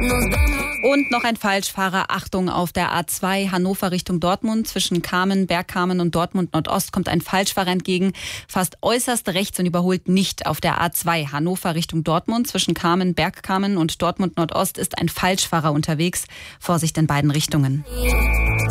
Und noch ein Falschfahrer. Achtung, auf der A2 Hannover Richtung Dortmund. Zwischen Kamen, Bergkamen und Dortmund Nordost kommt ein Falschfahrer entgegen. Fast äußerst rechts und überholt nicht. Auf der A2 Hannover Richtung Dortmund. Zwischen Kamen, Bergkamen und Dortmund Nordost ist ein Falschfahrer unterwegs. Vorsicht in beiden Richtungen.